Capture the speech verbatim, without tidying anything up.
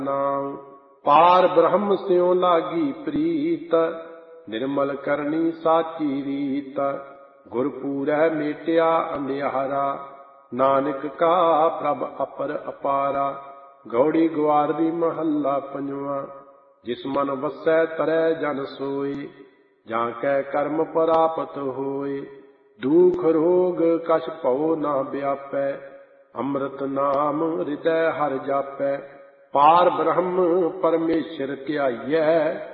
ਨਾਮ। ਪਾਰ ਬ੍ਰਹਮ ਸਿਉ ਲਾਗੀ ਪ੍ਰੀਤ, ਨਿਰਮਲ ਕਰਨੀ ਸਾਚੀ ਰੀਤ। ਗੁਰ ਪੂਰੈ ਮੇਟਿਆ ਅੰਧਿਆਰਾ, ਨਾਨਕ ਕਾ ਪ੍ਰਭ ਅਪਰ ਅਪਾਰਾ। ਗੌੜੀ ਗੁਆਰਦੀ ਮਹੱਲਾ ਪੰਜਵਾਂ। ਜਿਸ ਮਨ ਵਸੈ ਤਰੈ ਜਨ ਸੋਏ, ਜਾਂ ਕੈ ਕਰਮ ਪ੍ਰਾਪਤ ਹੋਏ। ਦੁਖ ਰੋਗ ਕਛ ਭਉ ਨਾ ਵਿਆਪੈ, ਅੰਮ੍ਰਿਤ ਨਾਮ ਹਿਰਦੈ ਹਰਿ ਜਾਪੈ। ਪਾਰ ਬ੍ਰਹਮ ਪਰਮੇਸ਼ਰ ਧਿਆਈਐ,